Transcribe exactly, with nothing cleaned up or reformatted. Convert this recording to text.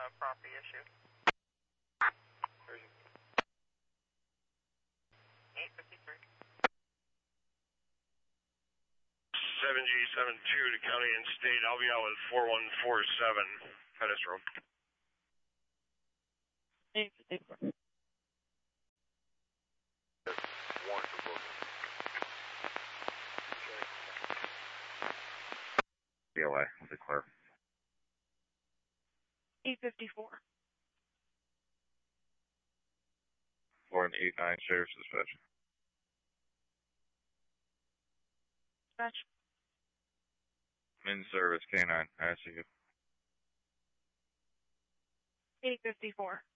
uh, property issue. eight fifty-three. seven G seven two to County and State. I'll be out with four one four seven. Pettis Road. eight fifty-four. One for both. D L A, I'll declare. eight fifty-four. four and eight nine, Sheriff's Dispatch. Dispatch. In service, K nine, I see you. eight fifty-four.